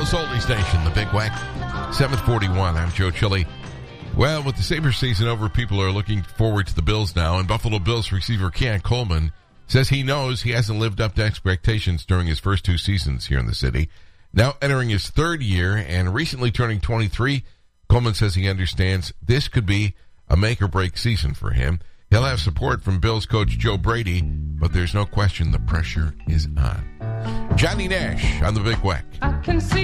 Los Oldies Nation, the Big Wack. 741, I'm Joe Chili. Well, with the Sabres season over, people are looking forward to the Bills now, and Buffalo Bills receiver Keon Coleman says he knows he hasn't lived up to expectations during his first 2 seasons here in the city. Now entering his 3rd year and recently turning 23, Coleman says he understands this could be a make-or-break season for him. He'll have support from Bills coach Joe Brady, but there's no question the pressure is on. Johnny Nash on the Big Wack. I can see